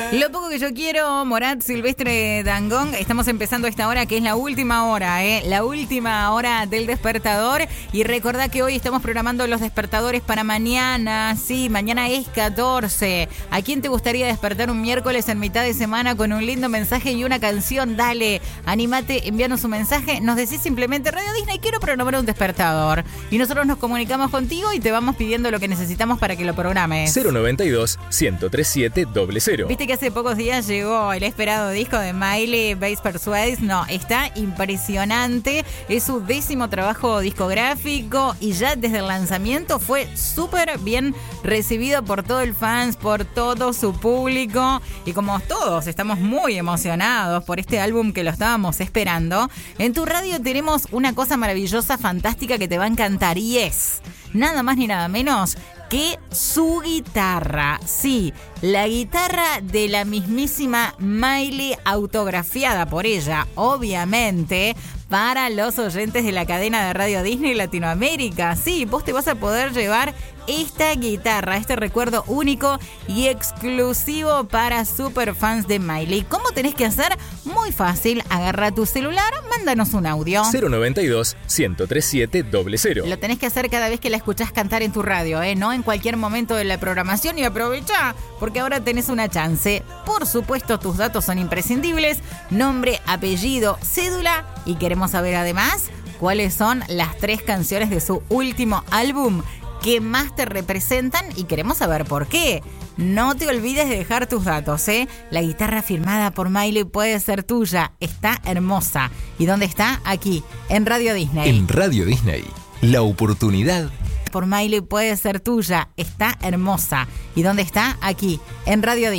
Lo poco que yo quiero, Morat, Silvestre Dangond. Estamos empezando esta hora que es la última hora, la última hora del despertador. Y recordá que hoy estamos programando los despertadores para mañana. Sí, mañana es 14. ¿A quién te gustaría despertar un miércoles en mitad de semana con un lindo mensaje y una canción? Dale, anímate, envíanos un mensaje. Nos decís simplemente, Radio Disney, quiero programar un despertador. Y nosotros nos comunicamos contigo y te vamos pidiendo lo que necesitamos para que lo programes. 092-103700. Viste que hace pocos días llegó el esperado disco de Miley, Base Persuades. No, está impresionante. Es su 10º trabajo discográfico y ya desde el lanzamiento fue súper bien recibido por todo el fans, por todo su público. Y como todos estamos muy emocionados por este álbum que lo estábamos esperando, en tu radio tenemos una cosa maravillosa, fantástica que te va a encantar y es nada más ni nada menos que su guitarra. Sí, la guitarra de la mismísima Miley, autografiada por ella, obviamente, para los oyentes de la cadena de Radio Disney Latinoamérica. Sí, vos te vas a poder llevar esta guitarra, este recuerdo único y exclusivo para superfans de Miley. ¿Cómo tenés que hacer? Muy fácil, agarra tu celular, mándanos un audio. 092-103700. Lo tenés que hacer cada vez que la escuchás cantar en tu radio, no en cualquier momento de la programación, y aprovechá, porque ahora tenés una chance. Por supuesto, tus datos son imprescindibles: nombre, apellido, cédula, y queremos saber además cuáles son las 3 canciones de su último álbum que más te representan y queremos saber por qué. No te olvides de dejar tus datos, La guitarra firmada por Miley puede ser tuya. Está hermosa. ¿Y dónde está? Aquí, en Radio Disney. En Radio Disney, la oportunidad por Miley puede ser tuya. Está hermosa. ¿Y dónde está? Aquí, en Radio Disney.